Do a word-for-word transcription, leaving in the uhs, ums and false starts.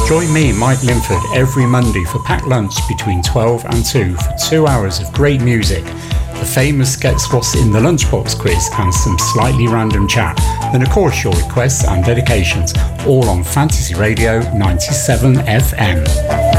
Join me, Mike Linford, every Monday for packed lunch between twelve and two for two hours of great music, the famous Guess What's in the Lunchbox quiz and some slightly random chat, then of course your requests and dedications, all on Fantasy Radio ninety-seven F M.